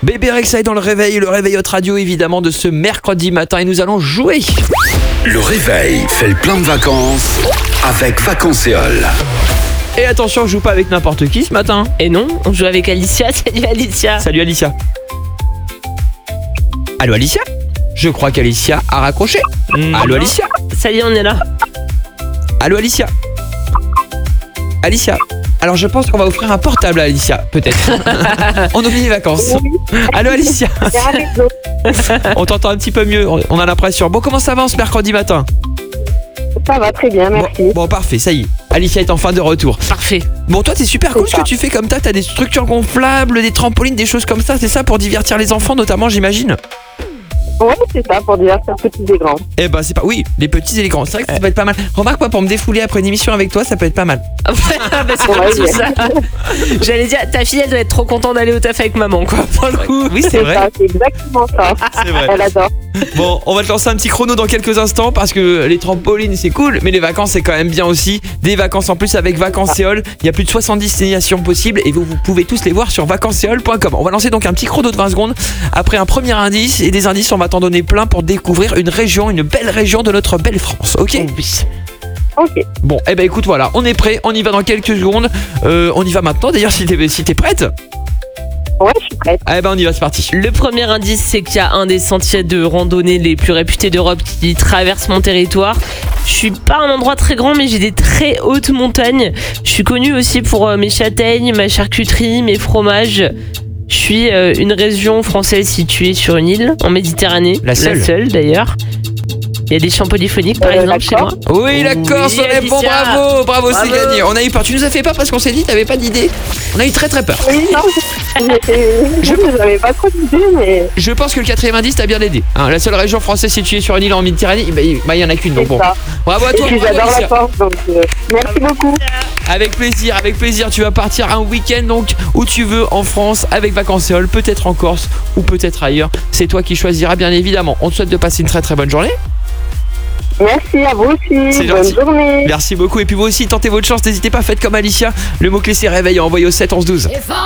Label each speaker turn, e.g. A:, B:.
A: Bébé Rexha est dans le réveil haute radio évidemment de ce mercredi matin et nous allons jouer.
B: Le réveil fait le plein de vacances avec Vacances-Éole.
A: Et attention, on joue pas avec n'importe qui ce matin.
C: Et non, on joue avec Alicia. Salut Alicia.
A: Salut Alicia. Allô Alicia? Je crois qu'Alicia a raccroché. Allô Alicia?
C: Ça y est, on est là.
A: Allô Alicia? Alicia? Alors je pense qu'on va offrir un portable à Alicia, peut-être. On oublie les vacances. Allô Alicia? On t'entend un petit peu mieux, on a l'impression. Bon, comment ça va ce mercredi matin?
D: Ça va très bien, merci.
A: Bon, parfait, ça y est. Alicia est enfin de retour.
C: Parfait.
A: Bon, toi, c'est super cool ce que tu fais comme t'as des structures gonflables, des trampolines, des choses comme ça. C'est ça pour divertir les enfants, notamment, j'imagine?
D: Ouais, c'est ça, pour divertir petits et grands.
A: Eh ben, c'est pas. Oui, les petits et les grands. C'est vrai que ça peut être pas mal. Remarque, moi, pour me défouler après une émission avec toi, ça peut être pas mal.
C: C'est ça. J'allais dire, ta fille, elle doit être trop contente d'aller au taf avec maman, quoi. Pour le coup.
A: Oui, c'est vrai.
D: Ça, c'est exactement ça.
A: C'est vrai.
D: Elle adore.
A: Bon, on va te lancer un petit chrono dans quelques instants parce que les trampolines c'est cool, mais les vacances c'est quand même bien aussi. Des vacances en plus avec Vacances-Éole. Il y a plus de 70 destinations possibles et vous pouvez tous les voir sur vacanceséole.com. On va lancer donc un petit chrono de 20 secondes après un premier indice et des indices, on va t'en donner plein pour découvrir une région, une belle région de notre belle France. Ok?
C: Oui.
D: Ok.
A: Bon, eh ben écoute, voilà, on est prêt, on y va dans quelques secondes. On y va maintenant d'ailleurs si t'es prête.
D: Ouais, je suis prête.
A: Eh ben on y va, c'est parti.
C: Le premier indice, c'est qu'il y a un des sentiers de randonnée les plus réputés d'Europe qui traverse mon territoire. Je suis pas un endroit très grand, mais j'ai des très hautes montagnes. Je suis connue aussi pour mes châtaignes, ma charcuterie, mes fromages. Je suis une région française située sur une île en Méditerranée.
A: La seule
C: d'ailleurs. Il y a des champs polyphoniques par exemple chez moi.
A: Oui, la Corse, on répond,
C: Alicia.
A: bravo, c'est gagné. On a eu peur, tu nous as fait peur parce qu'on s'est dit t'avais pas d'idée. On a eu très peur.
D: Oui, non, j'avais pas trop d'idées, mais
A: Je pense que le 4e indice t'a bien aidé. Hein, la seule région française située sur une île en Méditerranée, il y en a qu'une. Donc
D: c'est
A: bon.
D: ça.
A: Bravo à
D: Et
A: toi.
D: puis
A: bravo,
D: j'adore
A: Alicia.
D: la Corse, donc merci beaucoup.
A: Avec plaisir. Tu vas partir un week-end donc où tu veux en France avec Vacances-Éole, peut-être en Corse ou peut-être ailleurs. C'est toi qui choisiras bien évidemment. On te souhaite de passer une très bonne journée.
D: Merci à vous aussi.
A: C'est
D: Bonne
A: gentil.
D: journée.
A: Merci beaucoup. Et puis vous aussi, tentez votre chance, n'hésitez pas, faites comme Alicia. Le mot-clé c'est réveil, envoyé au 7 11 12.